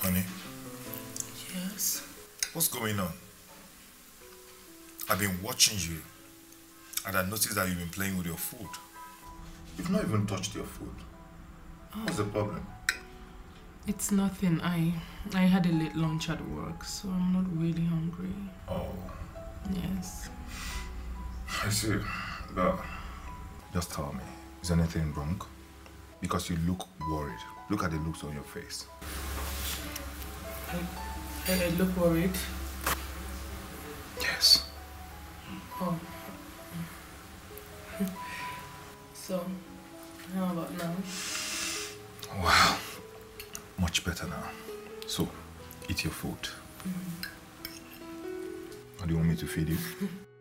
Honey, Yes. what's going on? I've been watching you and I noticed that you've been playing with your food. You've not even touched your food. What's the problem? It's nothing. I had a late lunch at work, so I'm not really hungry. Oh, Yes. I see. But just tell me, is anything wrong? Because you look worried. Look at the looks on your face. I look worried. Yes. Oh. So, how about now? Wow. Much better now. So, eat your food. Or do you want me to feed you?